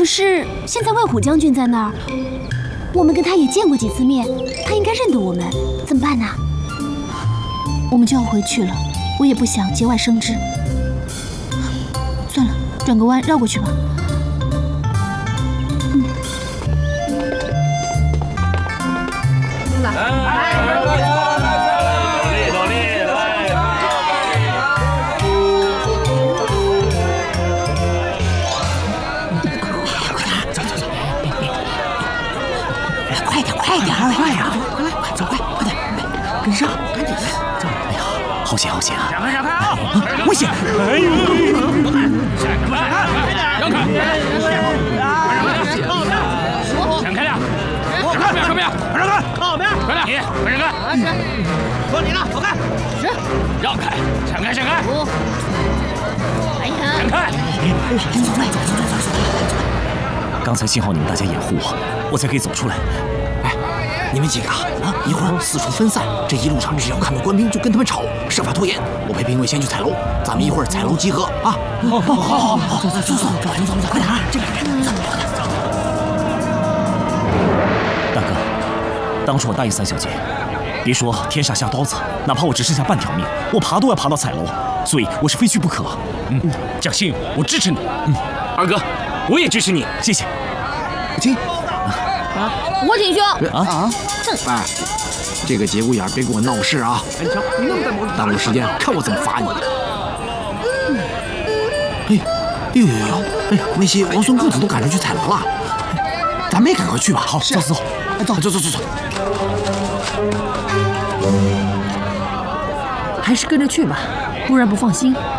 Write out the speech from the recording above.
是现在魏虎将军在那儿，我们跟他也见过几次面，他应该认得我们，怎么办呢？我们就要回去了，我也不想节外生枝。算了，转个弯绕过去吧。 快点，走快点，跟上，赶紧的！哎呀，好险啊！ 闪开啊！ 危险！ 哎呦，让开！闪开点！靠边！让开！靠边！快点，你快让开！是，说你呢，走开！是，让开！闪开！ 哎呀！ 闪开！ 走！刚才幸好你们大家掩护我才可以走出来。哎，你们几个一会儿四处分散，这一路上只要看到官兵就跟他们吵，设法拖延。我陪评委先去踩楼，咱们一会儿踩楼集合啊！好，走，快点啊！这边，走。大哥，当初我答应三小姐，别说天上下刀子，哪怕我只剩下半条命，我爬都要爬到踩楼，所以我是非去不可。 蒋欣，我支持你。二哥，我也支持你， 谢谢。 亲。 我挺凶啊！哎，这个节骨眼别给我闹事啊！你瞧，你那么耽误时间，看我怎么罚你！哎，那些王孙公子都赶上去踩楼了，咱们也赶快去吧。 好，走。 还是跟着去吧，不然不放心。